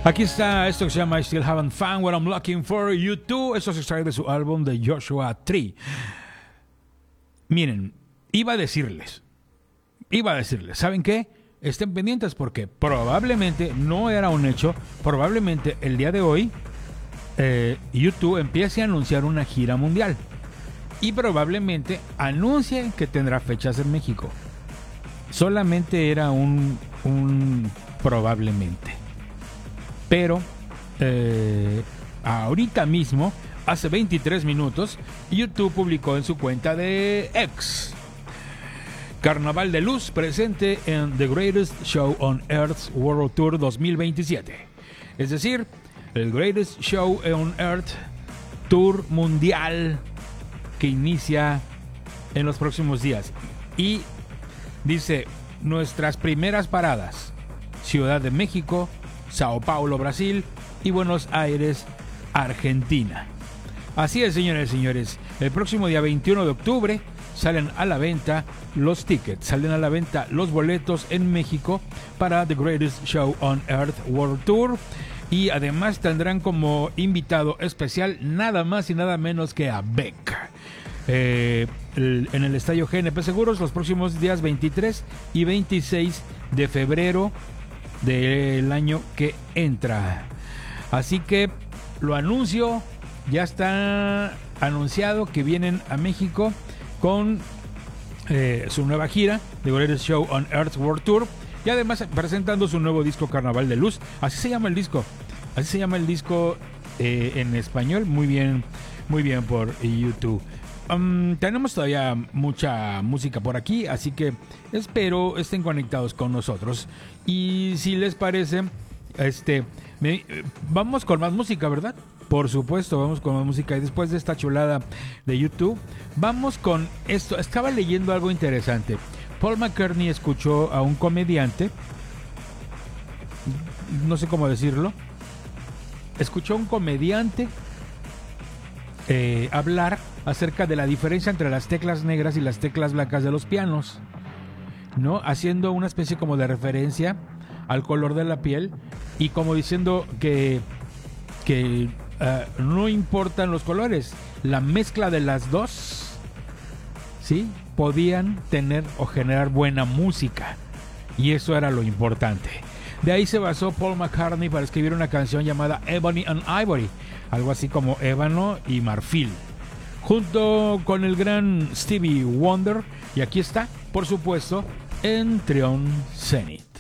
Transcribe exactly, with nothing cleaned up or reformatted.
Aquí está esto que se llama I Still Haven't Found What I'm Looking For, U dos. Esto se extrae de su álbum de Joshua Tree. Miren, iba a decirles, iba a decirles, ¿saben qué? Estén pendientes porque probablemente, no era un hecho, probablemente el día de hoy eh, U dos empiece a anunciar una gira mundial. Y probablemente anuncie que tendrá fechas en México. Solamente era un, un probablemente. Pero eh, ahorita mismo, hace veintitrés minutos, U dos publicó en su cuenta de X: Carnaval de Luz presente en The Greatest Show on Earth World Tour dos mil veintisiete. Es decir, el Greatest Show on Earth Tour Mundial que inicia en los próximos días. Y dice, nuestras primeras paradas: Ciudad de México, Sao Paulo, Brasil, y Buenos Aires, Argentina. Así es, señores y señores. El próximo día veintiuno de octubre salen a la venta los tickets, salen a la venta los boletos en México para The Greatest Show on Earth World Tour. Y además tendrán como invitado especial nada más y nada menos que a Beck. Eh, el, en el Estadio G N P Seguros los próximos días veintitrés y veintiséis de febrero del año que entra. Así que lo anuncio, ya está anunciado que vienen a México con eh, su nueva gira, The Greatest Show on Earth World Tour, y además presentando su nuevo disco Carnaval de Luz. Así se llama el disco, así se llama el disco eh, en español. Muy bien, muy bien por U dos. Um, tenemos todavía mucha música por aquí, así que espero estén conectados con nosotros. Y si les parece, este, me, vamos con más música, ¿verdad? Por supuesto, vamos con más música. Y después de esta chulada de U dos, vamos con esto. Estaba leyendo algo interesante. Paul McCartney escuchó a un comediante, no sé cómo decirlo, escuchó a un comediante eh, hablar acerca de la diferencia entre las teclas negras y las teclas blancas de los pianos, ¿no? Haciendo una especie como de referencia al color de la piel y como diciendo que, que uh, no importan los colores, la mezcla de las dos, ¿sí?, podían tener o generar buena música, y eso era lo importante. De ahí se basó Paul McCartney para escribir una canción llamada Ebony and Ivory, algo así como ébano y marfil, junto con el gran Stevie Wonder. Y aquí está, por supuesto, en Trion Zenith.